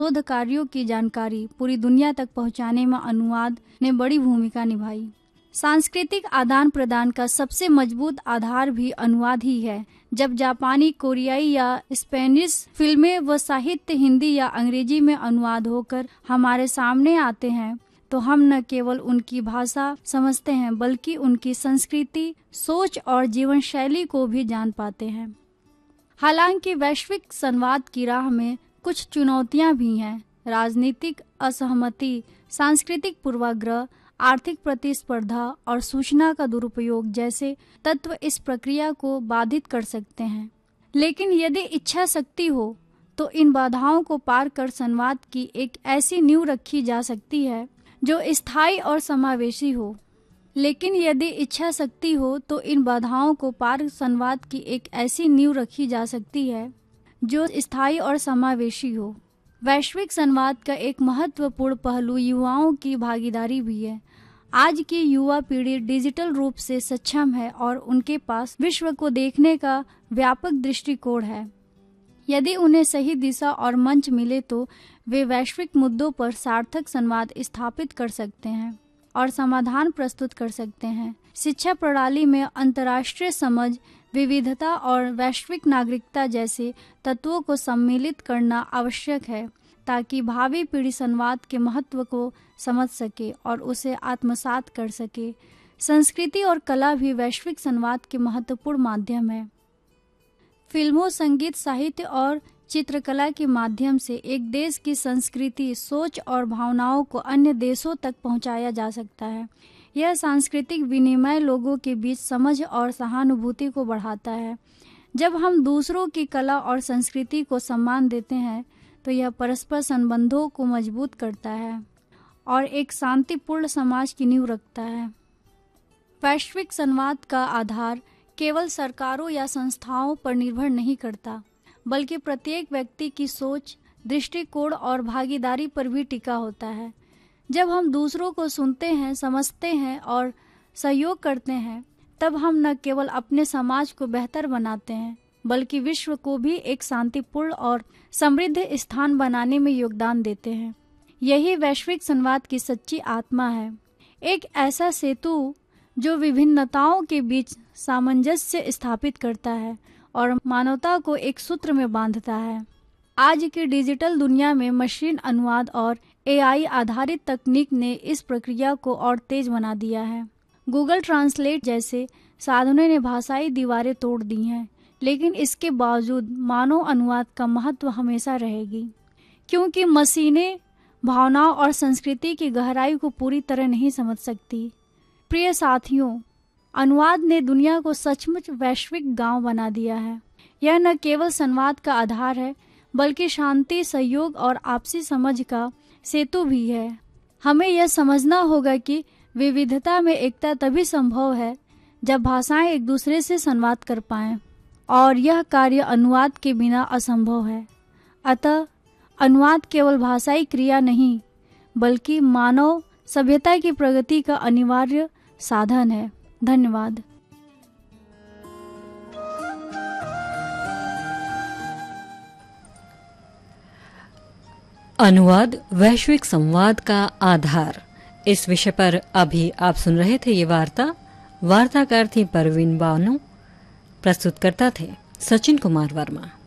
शोध कार्यों की जानकारी पूरी दुनिया तक पहुंचाने में अनुवाद ने बड़ी भूमिका निभाई। सांस्कृतिक आदान प्रदान का सबसे मजबूत आधार भी अनुवाद ही है। जब जापानी, कोरियाई या स्पेनिश फिल्में व साहित्य हिंदी या अंग्रेजी में अनुवाद होकर हमारे सामने आते हैं तो हम न केवल उनकी भाषा समझते हैं बल्कि उनकी संस्कृति, सोच और जीवन शैली को भी जान पाते हैं। हालांकि वैश्विक संवाद की राह में कुछ चुनौतियां भी हैं। राजनीतिक असहमति, सांस्कृतिक पूर्वाग्रह, आर्थिक प्रतिस्पर्धा और सूचना का दुरुपयोग जैसे तत्व इस प्रक्रिया को बाधित कर सकते हैं। लेकिन यदि इच्छा शक्ति हो तो इन बाधाओं को पार कर संवाद की एक ऐसी नींव रखी जा सकती है जो स्थायी और समावेशी हो। लेकिन यदि इच्छा शक्ति हो तो इन बाधाओं को पार संवाद की एक ऐसी नींव रखी जा सकती है जो स्थायी और समावेशी हो। वैश्विक संवाद का एक महत्वपूर्ण पहलू युवाओं की भागीदारी भी है। आज की युवा पीढ़ी डिजिटल रूप से सक्षम है और उनके पास विश्व को देखने का व्यापक दृष्टिकोण है। यदि उन्हें सही दिशा और मंच मिले तो वे वैश्विक मुद्दों पर सार्थक संवाद स्थापित कर सकते हैं और समाधान प्रस्तुत कर सकते हैं। शिक्षा प्रणाली में अंतर्राष्ट्रीय समझ, विविधता और वैश्विक नागरिकता जैसे तत्वों को सम्मिलित करना आवश्यक है ताकि भावी पीढ़ी संवाद के महत्व को समझ सके और उसे आत्मसात कर सके। संस्कृति और कला भी वैश्विक संवाद के महत्वपूर्ण माध्यम है। फिल्मों, संगीत, साहित्य और चित्रकला के माध्यम से एक देश की संस्कृति, सोच और भावनाओं को अन्य देशों तक पहुंचाया जा सकता है। यह सांस्कृतिक विनिमय लोगों के बीच समझ और सहानुभूति को बढ़ाता है। जब हम दूसरों की कला और संस्कृति को सम्मान देते हैं तो यह परस्पर संबंधों को मजबूत करता है और एक शांतिपूर्ण समाज की नींव रखता है। वैश्विक संवाद का आधार केवल सरकारों या संस्थाओं पर निर्भर नहीं करता, बल्कि प्रत्येक व्यक्ति की सोच, दृष्टिकोण और भागीदारी पर भी टिका होता है। जब हम दूसरों को सुनते हैं, समझते हैं और सहयोग करते हैं, तब हम न केवल अपने समाज को बेहतर बनाते हैं, बल्कि विश्व को भी एक शांतिपूर्ण और समृद्ध स्थान बनाने में योगदान देते हैं। यही वैश्विक संवाद की सच्ची आत्मा है, एक ऐसा सेतु जो विभिन्नताओं के बीच सामंजस्य स्थापित करता है और मानवता को एक सूत्र में बांधता है। आज की डिजिटल दुनिया में मशीन अनुवाद और AI आधारित तकनीक ने इस प्रक्रिया को और तेज बना दिया है। गूगल ट्रांसलेट जैसे साधनों ने भाषाई दीवारें तोड़ दी हैं, लेकिन इसके बावजूद मानव अनुवाद का महत्व हमेशा रहेगी, क्योंकि मशीनें भावनाओं और संस्कृति की गहराई को पूरी तरह नहीं समझ सकती। प्रिय साथियों, अनुवाद ने दुनिया को सचमुच वैश्विक गांव बना दिया है। यह न केवल संवाद का आधार है, बल्कि शांति, सहयोग और आपसी समझ का सेतु भी है। हमें यह समझना होगा कि विविधता में एकता तभी संभव है जब भाषाएं एक दूसरे से संवाद कर पाएं, और यह कार्य अनुवाद के बिना असंभव है। अतः अनुवाद केवल भाषाई क्रिया नहीं, बल्कि मानव सभ्यता की प्रगति का अनिवार्य साधन है। धन्यवाद। अनुवाद वैश्विक संवाद का आधार, इस विषय पर अभी आप सुन रहे थे ये वार्ताकार थी परवीन बानो, प्रस्तुतकर्ता थे सचिन कुमार वर्मा।